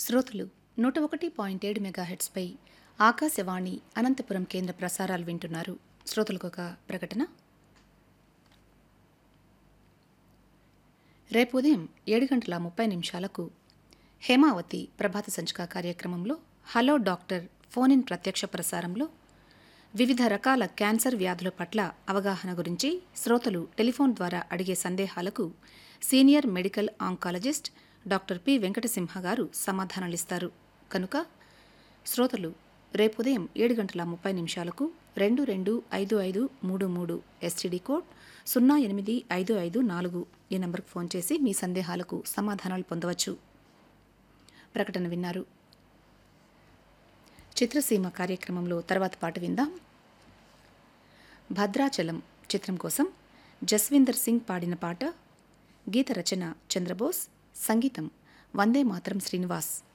శ్రోతలు 101.7 మెగాహెట్స్పై ఆకాశవాణి అనంతపురం కేంద్ర ప్రసారాలు వింటున్నారు. శ్రోతలకు ఒక ప్రకటన. రేపు ఉదయం 7:30 హేమావతి ప్రభాత సంచిక కార్యక్రమంలో హలో డాక్టర్ ఫోన్ ఇన్ ప్రత్యక్ష ప్రసారంలో వివిధ రకాల క్యాన్సర్ వ్యాధుల పట్ల అవగాహన గురించి శ్రోతలు టెలిఫోన్ ద్వారా అడిగే సందేహాలకు senior medical oncologist doctor P Venkatasimha గారు సమాధానాలిస్తారు. కనుక శ్రోతలు రేపు ఉదయం 7:30 225533 ఎస్టీడీ కోడ్ 08554 ఈ నంబర్కు ఫోన్ చేసి మీ సందేహాలకు సమాధానాలు పొందవచ్చు. ప్రకటన విన్నారు. చిత్రసీమ కార్యక్రమంలో తర్వాత పాట విందాం. భద్రాచలం చిత్రం కోసం జస్విందర్ సింగ్ పాడిన పాట. గీత రచన చంద్రబోస్, సంగీతం వందే మాతరం శ్రీనివాస్.